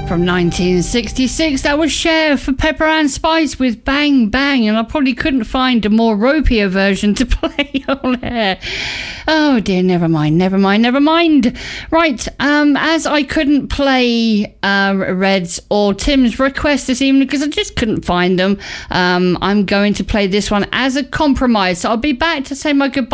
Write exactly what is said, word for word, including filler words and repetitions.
From nineteen sixty-six, that was Cher for Pepper and Spice with Bang Bang, and I probably couldn't find a more ropier version to play on air. Oh dear, never mind, never mind, never mind. Right, um, as I couldn't play uh, Red's or Tim's request this evening because I just couldn't find them, um, I'm going to play this one as a compromise. So I'll be back to say my goodbye